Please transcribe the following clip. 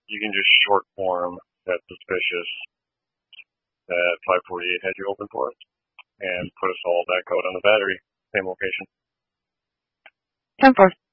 you can just short form that suspicious that 548 had you open for us and put us all back out on the battery, same location. 10-4.